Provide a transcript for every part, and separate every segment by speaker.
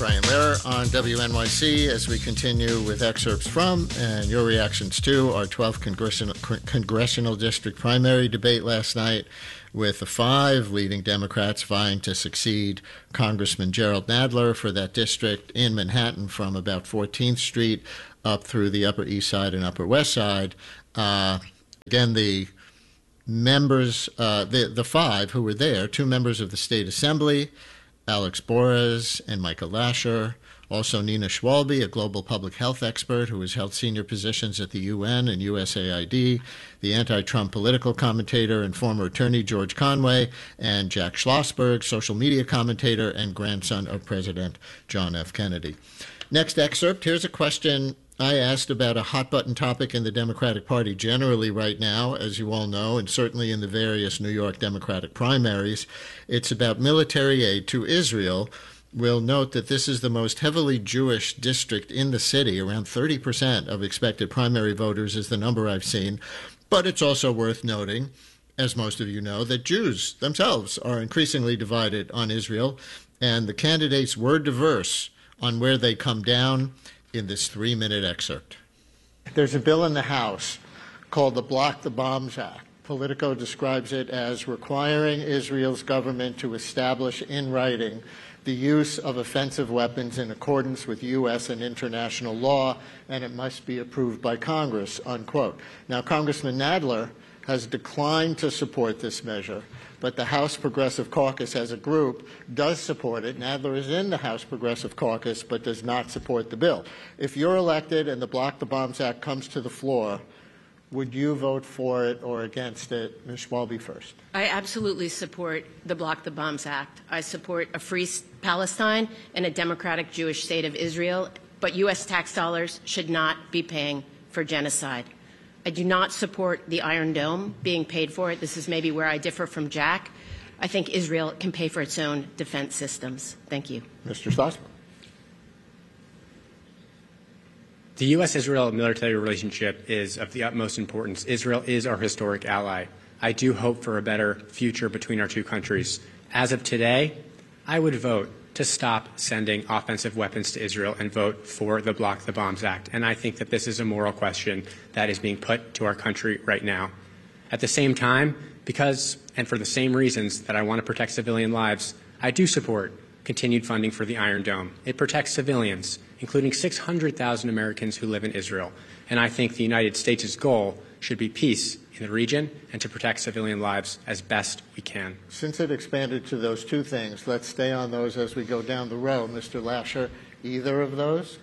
Speaker 1: Brian Lehrer on WNYC as we continue with excerpts from and your reactions to our 12th congressional district primary debate last night, with the 5 leading Democrats vying to succeed Congressman Jerrold Nadler for that district in Manhattan from about 14th Street up through the Upper East Side and Upper West Side. Again, the members, the 5 who were there, 2 members of the State Assembly, Alex Borres and Michael Lasher, also Nina Schwalbe, a global public health expert who has held senior positions at the UN and USAID, the anti-Trump political commentator and former attorney George Conway, and Jack Schlossberg, social media commentator and grandson of President John F. Kennedy. Next excerpt, here's a question I asked about a hot-button topic in the Democratic Party generally right now, as you all know, and certainly in the various New York Democratic primaries. It's about military aid to Israel. We'll note that this is the most heavily Jewish district in the city. Around 30% of expected primary voters is the number I've seen. But it's also worth noting, as most of you know, that Jews themselves are increasingly divided on Israel, and the candidates were diverse on where they come down in this 3-minute excerpt. There's a bill in the House called the Block the Bombs Act. Politico describes it as requiring Israel's government to establish in writing the use of offensive weapons in accordance with U.S. and international law, and it must be approved by Congress, unquote. Now, Congressman Nadler has declined to support this measure, but the House Progressive Caucus as a group does support it. Nadler is in the House Progressive Caucus but does not support the bill. If you're elected and the Block the Bombs Act comes to the floor, would you vote for it or against it? Ms. Schwalbe first.
Speaker 2: I absolutely support the Block the Bombs Act. I support a free Palestine and a democratic Jewish state of Israel, but U.S. tax dollars should not be paying for genocide. I do not support the Iron Dome being paid for it. This is maybe where I differ from Jack. I think Israel can pay for its own defense systems. Thank you.
Speaker 1: Mr. Schlossberg.
Speaker 3: The U.S.-Israel military relationship is of the utmost importance. Israel is our historic ally. I do hope for a better future between our two countries. As of today, I would vote to stop sending offensive weapons to Israel and vote for the Block the Bombs Act. And I think that this is a moral question that is being put to our country right now. At the same time, because, and for the same reasons that I want to protect civilian lives, I do support continued funding for the Iron Dome. It protects civilians, including 600,000 Americans who live in Israel. And I think the United States' goal should be peace in the region and to protect civilian lives as best we can.
Speaker 1: Since it expanded to those 2 things, let's stay on those as we go down the row. Mr. Lasher, either of those?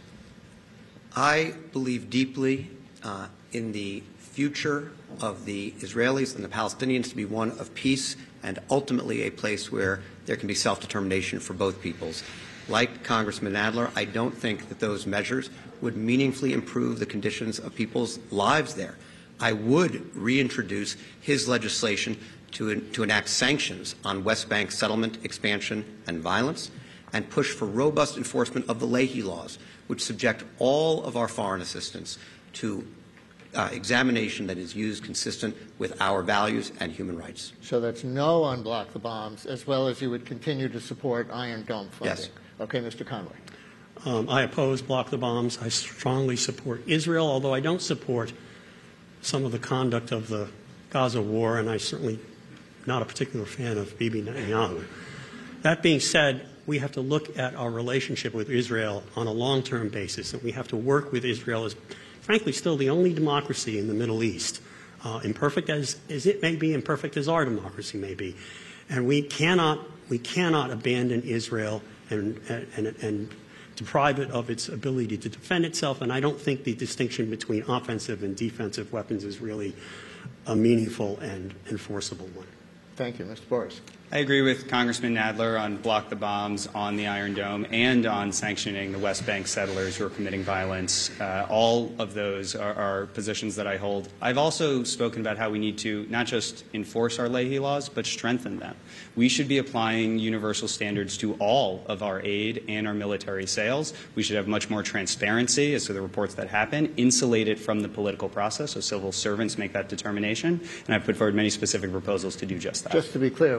Speaker 4: I believe deeply in the future of the Israelis and the Palestinians to be one of peace and ultimately a place where there can be self-determination for both peoples. Like Congressman Nadler, I don't think that those measures would meaningfully improve the conditions of people's lives there. I would reintroduce his legislation to enact sanctions on West Bank settlement, expansion, and violence, and push for robust enforcement of the Leahy laws, which subject all of our foreign assistance to examination that is used consistent with our values and human rights.
Speaker 1: So that's no on Block the Bombs, as well as you would continue to support Iron Dome funding?
Speaker 4: Yes.
Speaker 1: Okay, Mr. Conway.
Speaker 5: I oppose Block the Bombs. I strongly support Israel, although I don't support some of the conduct of the Gaza war, and I'm certainly not a particular fan of Bibi Netanyahu. That being said, we have to look at our relationship with Israel on a long-term basis, and we have to work with Israel as, frankly, still the only democracy in the Middle East, imperfect as it may be, imperfect as our democracy may be. And we cannot abandon Israel and deprive it of its ability to defend itself, and I don't think the distinction between offensive and defensive weapons is really a meaningful and enforceable one.
Speaker 1: Thank you. Mr. Borres.
Speaker 6: I agree with Congressman Nadler on Block the Bombs, on the Iron Dome, and on sanctioning the West Bank settlers who are committing violence. All of those are positions that I hold. I've also spoken about how we need to not just enforce our Leahy laws, but strengthen them. We should be applying universal standards to all of our aid and our military sales. We should have much more transparency as to the reports that happen, insulate it from the political process so civil servants make that determination. And I've put forward many specific proposals to do just that.
Speaker 1: Just to be clear, when you say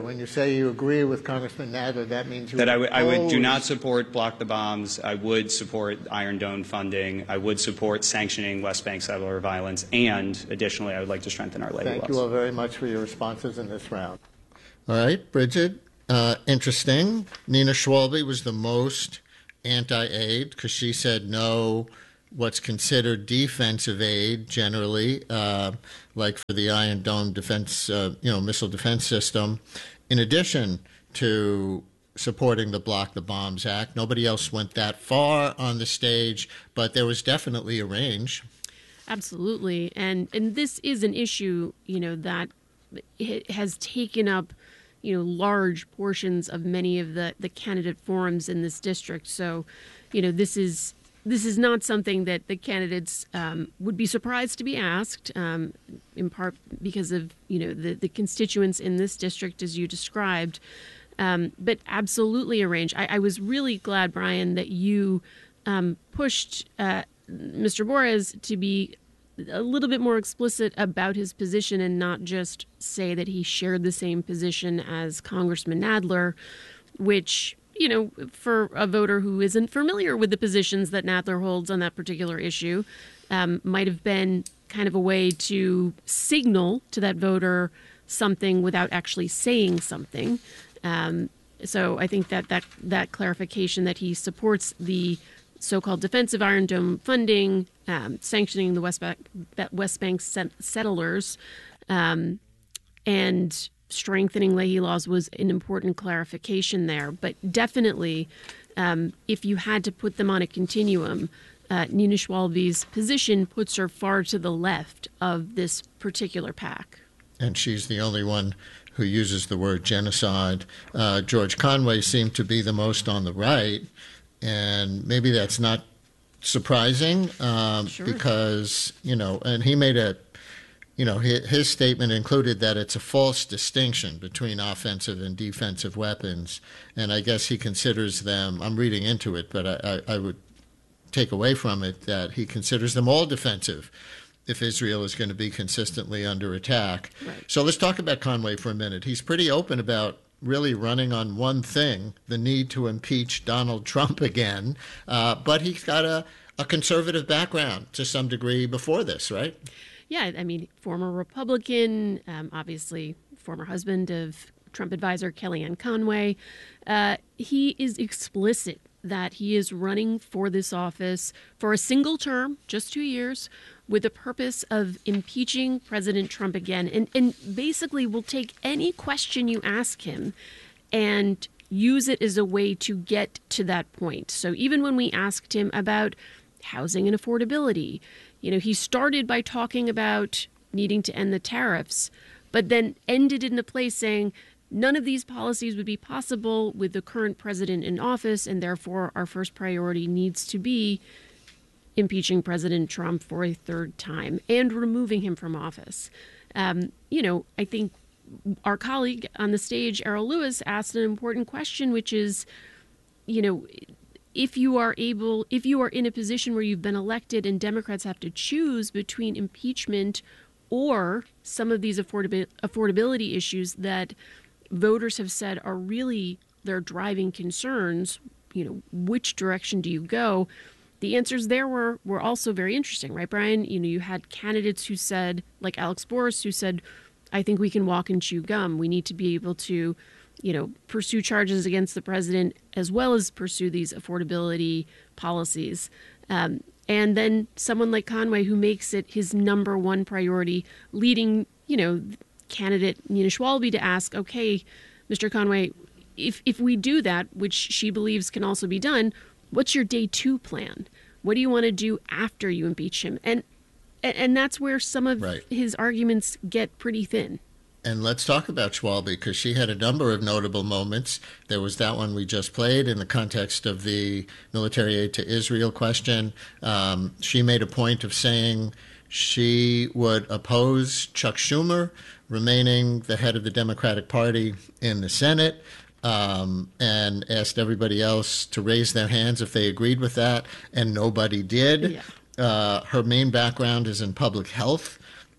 Speaker 1: say you agree with Congressman Nadler, that means you
Speaker 6: that I would do
Speaker 1: oppose-
Speaker 6: not support Block the Bombs. I would support Iron Dome funding. I would support sanctioning West Bank settler violence. And additionally, I would like to strengthen our labor laws.
Speaker 1: Thank you all very much for your responses in this round. All right, Bridget, interesting. Nina Schwalbe was the most anti-aid because she said no what's considered defensive aid generally, like for the Iron Dome defense, missile defense system. In addition to supporting the Block the Bombs Act, nobody else went that far on the stage, but there was definitely a range.
Speaker 7: Absolutely, and this is an issue, that it has taken up, large portions of many of the candidate forums in this district. So, this is not something that the candidates would be surprised to be asked, in part because of the constituents in this district, as you described. But absolutely a range. I was really glad, Brian, that you pushed Mr. Borres to be a little bit more explicit about his position and not just say that he shared the same position as Congressman Nadler, which, for a voter who isn't familiar with the positions that Nadler holds on that particular issue, might have been kind of a way to signal to that voter something without actually saying something. So I think that clarification that he supports the so-called defensive Iron Dome funding, sanctioning the West Bank settlers, and strengthening Leahy laws was an important clarification there. But definitely, if you had to put them on a continuum, Nina Schwalbe's position puts her far to the left of this particular pack.
Speaker 1: And she's the only one who uses the word genocide. George Conway seemed to be the most on the right, and maybe that's not surprising
Speaker 7: Sure.
Speaker 1: because, and he made his statement included that it's a false distinction between offensive and defensive weapons, and I guess he considers them, I'm reading into it, but I would take away from it that he considers them all defensive if Israel is going to be consistently under attack.
Speaker 7: Right.
Speaker 1: So let's talk about Conway for a minute. He's pretty open about really running on one thing, the need to impeach Donald Trump again, but he's got a conservative background to some degree before this, right?
Speaker 7: Yeah, I mean, former Republican, obviously former husband of Trump advisor Kellyanne Conway. He is explicit that he is running for this office for a single term, just 2 years, with the purpose of impeaching President Trump again. And basically will take any question you ask him and use it as a way to get to that point. So even when we asked him about housing and affordability, he started by talking about needing to end the tariffs, but then ended in a place saying none of these policies would be possible with the current president in office, and therefore our first priority needs to be impeaching President Trump for a third time and removing him from office. I think our colleague on the stage, Errol Lewis, asked an important question, which is, if you are in a position where you've been elected and Democrats have to choose between impeachment or some of these affordability issues that voters have said are really their driving concerns, which direction do you go? The answers there were also very interesting, right, Brian? You had candidates who said, like Alex Borres, who said, I think we can walk and chew gum. We need to be able to, pursue charges against the president as well as pursue these affordability policies. And then someone like Conway, who makes it his number one priority, leading, candidate Nina Schwalbe to ask, okay, Mr. Conway, if we do that, which she believes can also be done, what's your day two plan? What do you want to do after you impeach him? And that's where some of his arguments get pretty thin.
Speaker 1: And let's talk about Schwalbe, because she had a number of notable moments. There was that one we just played in the context of the military aid to Israel question. She made a point of saying she would oppose Chuck Schumer remaining the head of the Democratic Party in the Senate, and asked everybody else to raise their hands if they agreed with that, and nobody did.
Speaker 7: Yeah.
Speaker 1: Her main background is in public health,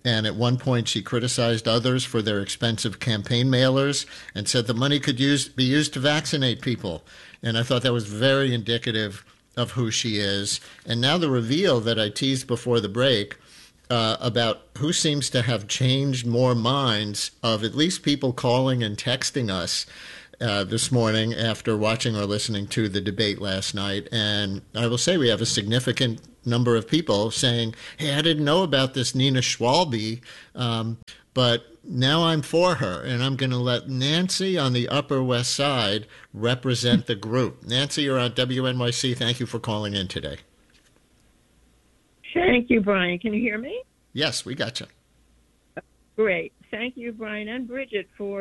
Speaker 1: And at one point, she criticized others for their expensive campaign mailers and said the money could be used to vaccinate people. And I thought that was very indicative of who she is. And now the reveal that I teased before the break about who seems to have changed more minds of at least people calling and texting us this morning after watching or listening to the debate last night. And I will say we have a significant number of people saying, hey, I didn't know about this Nina Schwalbe, but now I'm for her, and I'm going to let Nancy on the Upper West Side represent the group. Nancy, you're on WNYC. Thank you for calling in today.
Speaker 8: Thank you, Brian. Can you hear me?
Speaker 1: Yes, we got you.
Speaker 8: Great. Thank you, Brian and Bridget, for